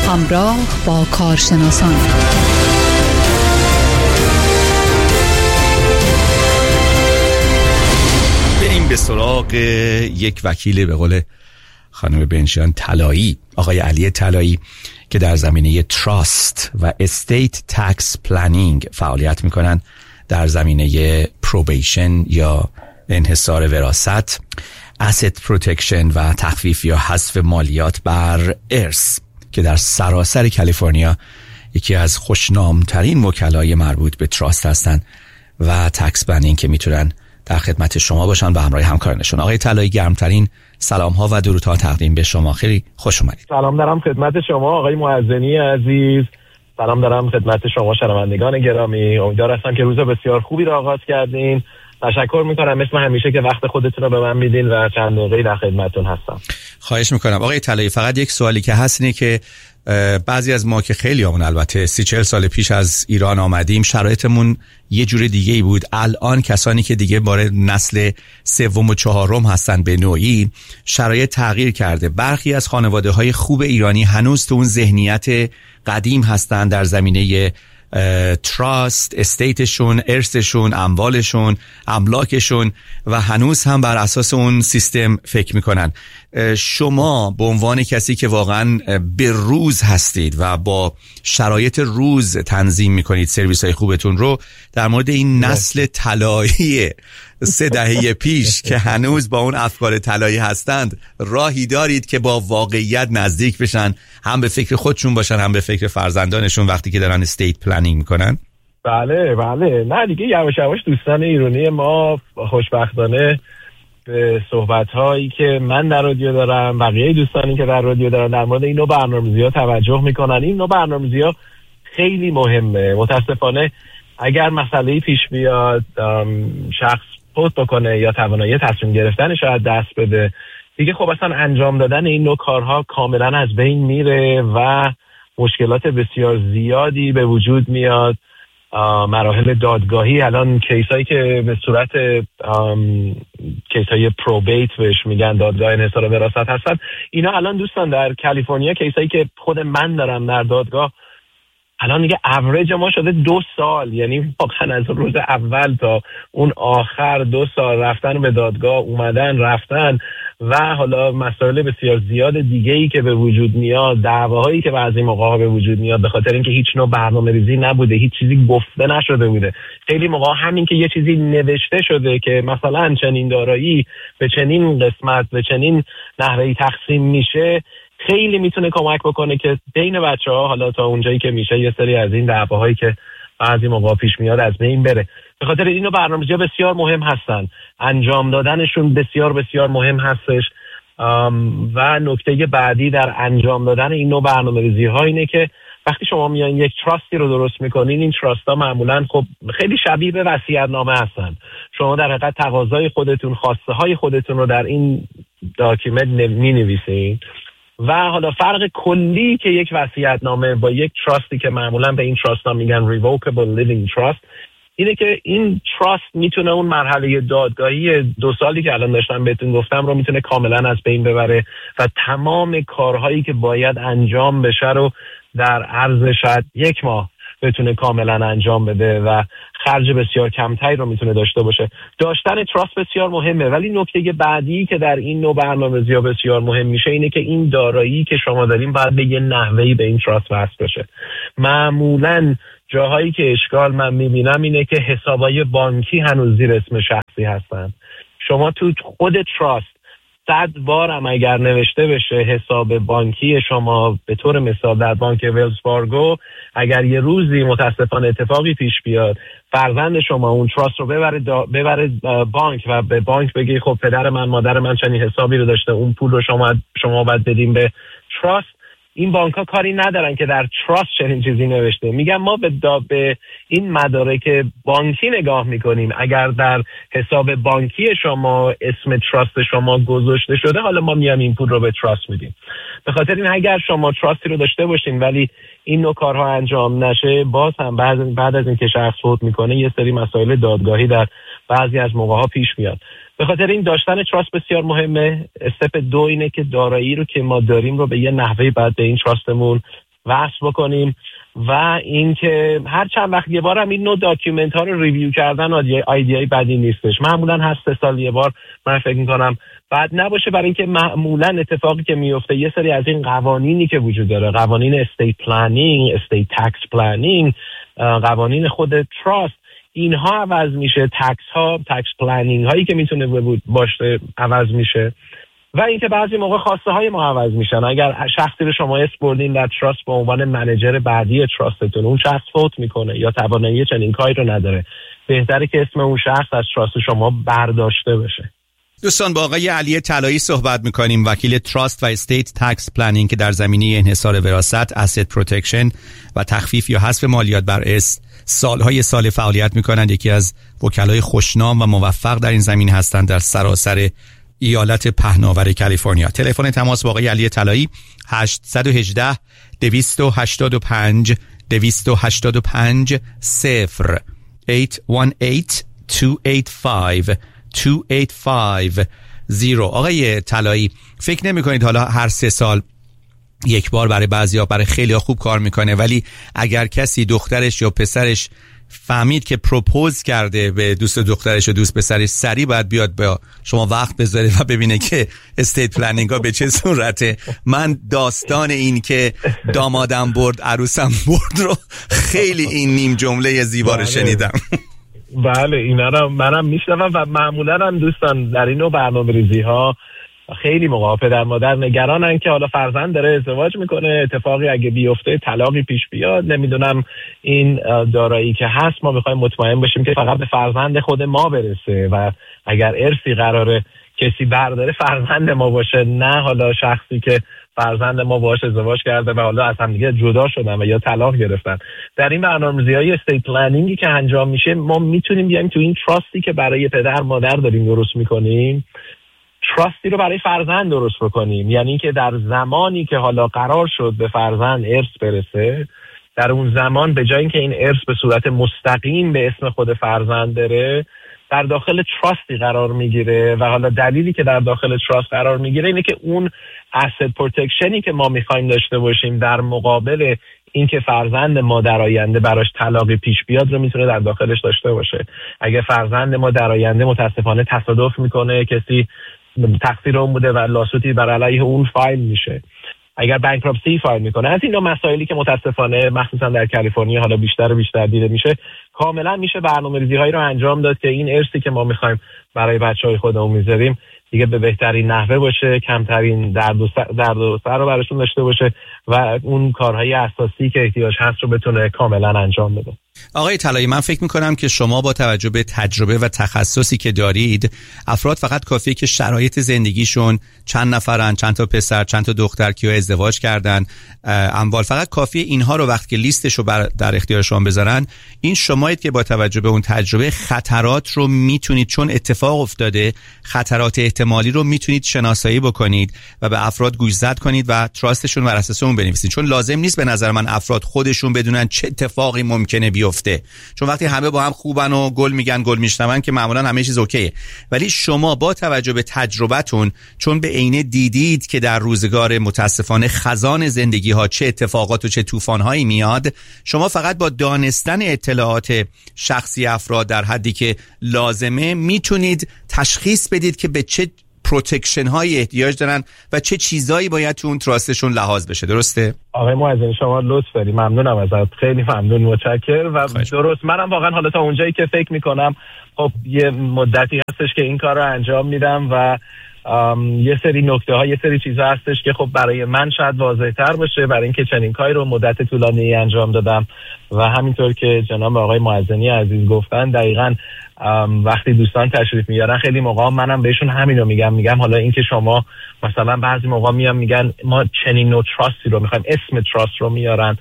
همراه با کارشناسان. بریم به سراغ یک وکیل به قول خانم بنشان طلایی، آقای علی طلایی، که در زمینه تراست و استیت تکس پلنینگ فعالیت میکنن، در زمینه پروبیشن یا انحصار وراثت، asset پروتکشن و تخفیف یا حذف مالیات بر ارث، که در سراسر کالیفرنیا یکی از خوشنامترین وکلای مربوط به تراست هستند و تکس پلنینگ که میتونن در خدمت شما باشن به همراه همکارانشون. آقای طلایی، گرمترین سلام ها و درودها تقدیم به شما. خیلی خوش اومدید. سلام دارم خدمت شما آقای معزنی عزیز. سلام دارم خدمت شما شنوندگان گرامی. امیدوار هستم که روز بسیار خوبی را آغاز کردین. تشکر میکنم مثل همیشه که وقت خودتون رو به من میدین و چند دقیقه در خدمتتون هستم. خواهش میکنم. آقای طلایی، فقط یک سوالی که هست اینه که بعضی از ما که خیلی همون البته 30-40 سال پیش از ایران آمدیم شرایطمون یه جور دیگه ای بود. الان کسانی که دیگه باره نسل سوم و چهارم هستن به نوعی شرایط تغییر کرده. برخی از خانواده های خوب ایرانی هنوز تو اون ذهنیت قدیم هستن در زمینه تراست، استیتشون، ارثشون، اموالشون، املاکشون و هنوز هم بر اساس اون سیستم فکر میکنن. شما به عنوان کسی که واقعا به روز هستید و با شرایط روز تنظیم میکنید سرویس های خوبتون رو، در مورد این نسل طلایی 3 دهه پیش که هنوز با اون افکار طلایی هستند راهی دارید که با واقعیت نزدیک بشن، هم به فکر خودشون باشن هم به فکر فرزندانشون وقتی که دارن استیت پلنینگ میکنن؟ بله نه دیگه یواش یواش دوستان ایرانی ما خوشبختانه به صحبت‌هایی که من در رادیو دارم، بقیه دوستانی که در رادیو دارن، در مورد این نوع برنامه‌ریزی‌ها توجه میکنن. این نوع برنامه‌ریزی‌ها خیلی مهمه. متاسفانه اگر مسئله‌ای پیش بیاد، شخص فوت بکنه یا توانایی تصمیم گرفتن شاید دست بده، دیگه خب اصلا انجام دادن این نوع کارها کاملا از بین میره و مشکلات بسیار زیادی به وجود میاد. مراحل دادگاهی، الان کیسایی که به صورت کیسای پروبیت بهش میگن، دادگاه انحصار وراثت هستن، اینا الان دوستان در کالیفرنیا کیسایی که خود من دارم در دادگاه الان دیگه اوریج ما شده 2 سال. یعنی واقعا از روز اول تا اون آخر 2 سال رفتن به دادگاه، اومدن رفتن و حالا مسائل بسیار زیاد دیگه‌ای که به وجود میاد، دعواهایی که بعضی موقع‌ها به وجود میاد به خاطر اینکه هیچ نوع برنامه‌ریزی نبوده، هیچ چیزی گفته نشده بوده. خیلی موقع همین که یه چیزی نوشته شده که مثلا چنین دارایی به چنین قسمت به چنین نحوهی تقسیم میشه، خیلی میتونه کمک بکنه که بین بچه‌ها حالا تا اونجایی که میشه یه سری از این دعواهایی که بعضی موقع پیش میاد از بین بره. به خاطر اینو برنامه‌ریزی‌ها بسیار مهم هستن، انجام دادنشون بسیار بسیار مهم هستش. و نکته بعدی در انجام دادن این نوع برنامه‌ریزی‌ها اینه که وقتی شما میان یک تراستی رو درست میکنین، این تراست‌ها معمولاً خب خیلی شبیه به وصیت‌نامه هستن. شما در حقیقت تقاضای خودتون، خواسته های خودتون رو در این داکیومنت می‌نویسین و حالا فرق کلی که یک وصیت‌نامه با یک تراستی که معمولاً به این تراست‌ها میگن revocable living trust اینه که این تراست میتونه اون مرحله دادگاهی 2 سالی که الان داشتم بهتون گفتم رو میتونه کاملا از بین ببره و تمام کارهایی که باید انجام بشه رو در عرض شاید 1 ماه بتونه کاملا انجام بده و خرج بسیار کمتری رو میتونه داشته باشه. داشتن تراست بسیار مهمه، ولی نکته بعدی که در این نوع برنامه‌ریزی‌ها بسیار مهم میشه اینه که این دارایی که شما دارین باید به یه نحوهی به این تراست وصل بشه. معمولاً جاهایی که اشکال من میبینم اینه که حسابای بانکی هنوز زیر اسم شخصی هستن. شما تو خود تراست 100 بار هم اگر نوشته بشه حساب بانکی شما، به طور مثال در بانک ویلز فارگو، اگر یه روزی متاسفانه اتفاقی پیش بیاد فرزند شما اون تراست رو ببره بانک و به بانک بگی خب پدر من مادر من چنین حسابی رو داشته، اون پول رو شما باید بدیم به تراست، این بانک‌ها کاری ندارن که در تراست چنین چیزی نوشته. میگن ما به این مدارک بانکی نگاه میکنیم، اگر در حساب بانکی شما اسم تراست شما گذاشته شده، حالا ما میام این پول رو به تراست میدیم. به خاطر این اگر شما تراستی رو داشته باشین ولی این نوع کارها انجام نشه، باز هم بعد از اینکه شخص فوت میکنه یه سری مسائل دادگاهی در بعضی از موقع‌ها پیش میاد. به خاطر این داشتن تراست بسیار مهمه. استپ 2 اینه که دارایی رو که ما داریم رو به یه نحوهی بعد به این تراستمون وصل بکنیم و اینکه هر چند وقت یه بار هم این نوع داکیومنت ها رو ریویو کردن ایده بدی نیستش. معمولا هست 3 سال یه بار من فکر می‌کنم بعد نباشه، برای اینکه معمولا اتفاقی که میفته یه سری از این قوانینی که وجود داره، قوانین استیت پلنینگ، استیت تکس پلنینگ، قوانین خود تراست، اینها عوض میشه، تکس پلنینگ هایی که میتونه باشه عوض میشه و اینکه بعضی موقع خواسته های ما عوض میشن. اگر شخصی رو شما اسپردین در تراست به عنوان منیجر بعدی تراستتون، اون شخص فوت میکنه یا توانایی چنین کاری رو نداره، بهتره که اسم اون شخص از تراست شما برداشته بشه. دوستان، با آقای علی طلایی صحبت میکنیم، وکیل تراست و استیت تکس پلنینگ که در زمینه انحصار وراثت، اسید پروتکشن و تخفیف یا حذف مالیات بر ارث سال فعالیت میکنند. یکی از وکلای خوشنام و موفق در این زمینه هستند در سراسر ایالت پهناور کالیفرنیا. تلفن تماس با آقای علی طلایی 818 285 285 818 285 2850. آقای طلایی، فکر نمی کنید حالا هر 3 سال یک بار برای بعضیا، برای خیلی ها خوب کار میکنه، ولی اگر کسی دخترش یا پسرش فهمید که پروپوز کرده به دوست دخترش و دوست پسرش، سریع باید بیاد با شما وقت بذاره و ببینه که استیت پلنینگ ها به چه صورته. من داستان این که دامادم برد عروسم برد رو خیلی این نیم جمله زیبا رو شنیدم. بله، اینا رو منم میشنوم و معمولا هم دوستان در این نوع برنامه‌ریزی ها خیلی موقع پدر مادر نگرانن که حالا فرزند داره ازدواج میکنه، اتفاقی اگه بیفته، طلاقی پیش بیاد، نمیدونم این دارایی که هست، ما میخوایم مطمئن باشیم که فقط به فرزند خود ما برسه و اگر ارثی قراره کسی برداره فرزند ما باشه، نه حالا شخصی که فرزند ما باهاش ازدواج کرده و حالا از هم دیگه جدا شدن و یا طلاق گرفتن. در این برنامه‌ریزی‌های استیت پلنینگی که انجام میشه، ما میتونیم بیایم تو این تراستی که برای پدر مادر داریم درست میکنیم، تراستی رو برای فرزند درست بکنیم. یعنی که در زمانی که حالا قرار شد به فرزند ارث برسه، در اون زمان به جای اینکه این ارث به صورت مستقیم به اسم خود فرزند بره، در داخل تراستی قرار میگیره و حالا دلیلی که در داخل تراست قرار میگیره اینه که اون اسید پروتکشنی که ما میخوایم داشته باشیم در مقابل اینکه فرزند ما در آینده براش طلاقی پیش بیاد رو میتونه در داخلش داشته باشه. اگه فرزند ما در آینده متاسفانه تصادف میکنه، کسی تقصیر اون بوده و لاسوتی بر علیه اون فایل میشه، اگر بانکراپسی فایل میکنه، از این نوع مسائلی که متاسفانه مخصوصا در کالیفرنیا حالا بیشتر و بیشتر دیده میشه، کاملا میشه برنامه‌ریزی‌هایی رو انجام داد که این ارثی که ما میخوایم برای بچهای خودمون میذاریم دیگه به بهترین نحوه باشه، کمترین درد و سر رو براشون داشته باشه و اون کارهای اساسی که احتیاج هست رو بتونه کاملا انجام بده. آقای طلایی، من فکر میکنم که شما با توجه به تجربه و تخصصی که دارید، افراد فقط کافیه که شرایط زندگیشون، چند نفرن، چند تا پسر، چند تا دختر که ازدواج کردن، اموال، فقط کافیه اینها رو وقتی که لیستش رو در اختیار شما بذارن، این شمایید که با توجه به اون تجربه خطرات رو میتونید، چون اتفاق افتاده، خطرات احتمالی رو میتونید شناسایی بکنید و به افراد گوشزد کنید و تراستشون بر اساس اون بنویسید. چون لازم نیست به نظر من افراد خودشون بدونن چه اتفاقی ممکنه بیفته، چون وقتی همه با هم خوبن و گل میگن، گل میشنون، که معمولا همه چیز اوکیه. ولی شما با توجه به تجربتون، چون به عینه دیدید که در روزگار متاسفانه خزان زندگی ها چه اتفاقات و چه طوفان هایی میاد، شما فقط با دانستن اطلاعات شخصی افراد در حدی که لازمه میتونید تشخیص بدید که به چه پروتکشن هایی احتیاج دارن و چه چیزایی باید تو اون تراستشون لحاظ بشه. درسته؟ آقای معززی شما لطف داری، ممنونم ازت، خیلی ممنون، متشکرم. و درست، منم واقعا حالا تا اونجایی که فکر میکنم خب یه مدتی هستش که این کار رو انجام میدم و یه سری نکته ها، یه سری چیزا هستش که خب برای من شاید واضح تر باشه، برای اینکه چنین کاری رو مدت طولانی انجام دادم و همینطور که جناب آقای معززی عزیز گفتن، دقیقاً وقتی دوستان تشریف میارن خیلی موقع منم بهشون همین رو میگم حالا اینکه شما مثلا بعضی موقع میگن ما چنین نوع تراستی رو میخوایم، اسم تراست رو میارن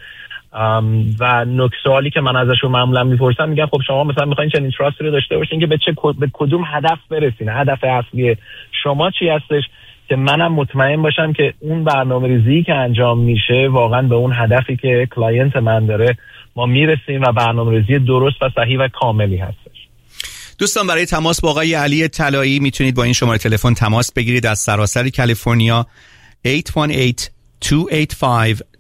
و سوالی که من ازشون معمولا میپرسم، میگن خب شما مثلا میخواین چنین تراستی رو داشته باشین که به کدوم هدف برسین، هدف اصلی شما چی هستش، که منم مطمئن باشم که اون برنامه‌ریزی که انجام میشه واقعا به اون هدفی که کلاینت من داره ما میرسیم و برنامه‌ریزی درست و صحیح و کاملی هستش. دوستان، برای تماس با آقای علی طلایی میتونید با این شماره تلفن تماس بگیرید از سراسر کالیفرنیا 818-285-2850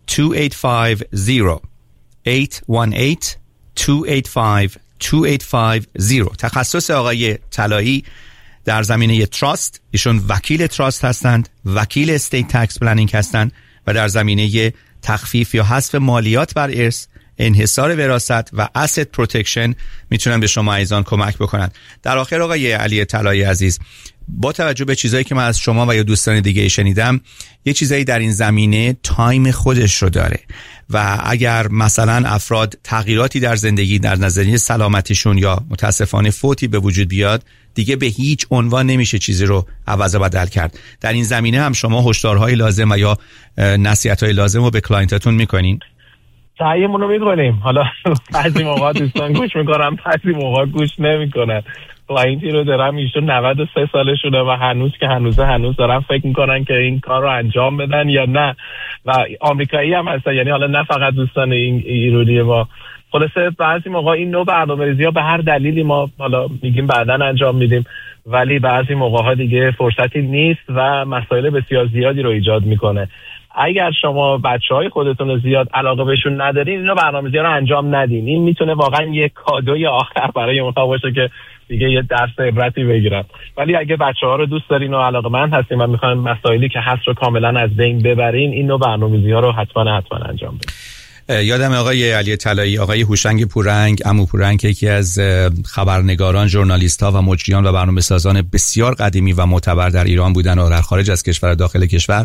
818-285-2850. تخصص آقای طلایی در زمینه تراست، ایشون وکیل تراست هستند، وکیل استیت تکس پلنینگ هستند و در زمینه تخفیف یا حذف مالیات بر ارث، انحصار وراثت و asset protection میتونن به شما عزیزان کمک بکنن. در آخر آقای علی طلایی عزیز، با توجه به چیزایی که من از شما و یا دوستان دیگه شنیدم، یه چیزایی در این زمینه تایم خودش رو داره و اگر مثلا افراد تغییراتی در زندگی در نظریه سلامتیشون یا متاسفانه فوتی به وجود بیاد، دیگه به هیچ عنوان نمیشه چیزی رو عوض و بدل کرد. در این زمینه هم شما هشدارهای لازم و یا نصیحت‌های لازم رو به کلاینتاتون میکنین؟ سعیمون رو میکنیم. حالا بعضی موقع دوستان گوش میکنن، بعضی موقع گوش نمیکنن. کلاینتی رو دارم ایشون 93 سالشونه و هنوز دارن فکر میکنن که این کار رو انجام بدن یا نه، و آمریکایی هم هستن، یعنی حالا نه فقط دوستان این ایرانی ما. خلاصه بعضی موقع این نوع برنامه‌ریزی‌ها به هر دلیلی ما حالا میگیم بعداً انجام میدیم، ولی بعضی موقع‌ها دیگه فرصتی نیست و مسائل بسیار زیادی رو ایجاد میکنه. اگر شما بچه‌های خودتون رو زیاد علاقه بهشون ندارین، اینو برنامه‌ریزی رو انجام ندین. این میتونه واقعا یک کادوی آخر برای اونها باشه که دیگه یه درس عبرتی بگیرن. ولی اگه بچه‌ها رو دوست دارین و علاقه‌مند هستین و می‌خواین مسائلی که هست رو کاملا از بین ببرین، این نوع برنامه‌ریزی‌ها رو حتما انجام بدین. یادم آقای علی طلایی، آقای هوشنگ پورنگ، عمو پورنگ، که یکی از خبرنگاران، ژورنالیست‌ها و مجریان و برنامه‌سازان بسیار قدیمی و معتبر در ایران بودن و در خارج از کشور و داخل کشور،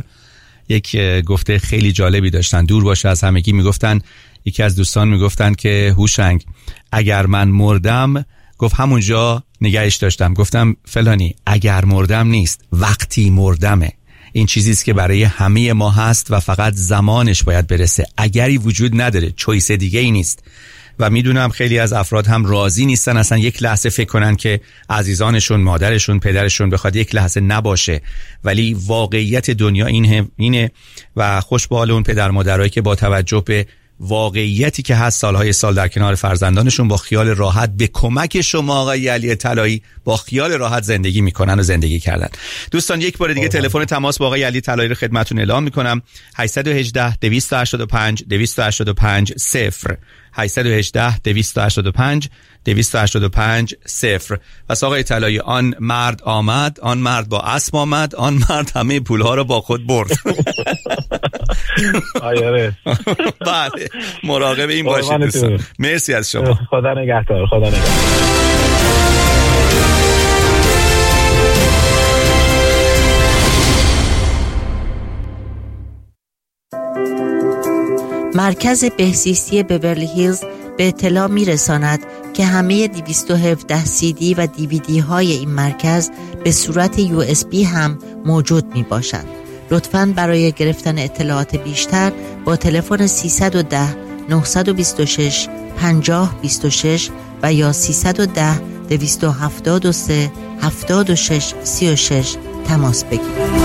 یک گفته خیلی جالبی داشتن. دور باشه از همگی میگفتن، یکی از دوستان میگفتن که هوشنگ اگر من مردم، گفت همونجا نگهش داشتم، گفتم فلانی اگر مردم نیست، وقتی مردمه. این چیزیست که برای همه ما هست و فقط زمانش باید برسه. اگری وجود نداره، چویس دیگه ای نیست. و میدونم خیلی از افراد هم راضی نیستن اصلا یک لحظه فکر کنن که عزیزانشون، مادرشون، پدرشون بخواد یک لحظه نباشه، ولی واقعیت دنیا اینه و خوش به حال اون پدر مادرایی که با توجه به واقعیتی که هست سالهای سال در کنار فرزندانشون با خیال راحت به کمک شما آقای علی طلایی با خیال راحت زندگی میکنن و زندگی کردن. دوستان یک بار دیگه تلفن تماس با آقای علی طلایی رو خدمتتون اعلام میکنم: 818 285 285 0 818 285 285 0. پس آقای طلایی، آن مرد آمد، آن مرد با اسب آمد، آن مرد همه پولها رو با خود برد. آره. بله، مراقب این باشید دوستان. مرسی از شما. خدا نگهدار. خدا نگهدار. مرکز بهزیستی بیورلی هیلز به اطلاع می‌رساند که همه 217 CD و DVD های این مرکز به صورت USB هم موجود میباشند. لطفاً برای گرفتن اطلاعات بیشتر با تلفن 310 926 5026 و یا 310 273 76 36 تماس بگیرید.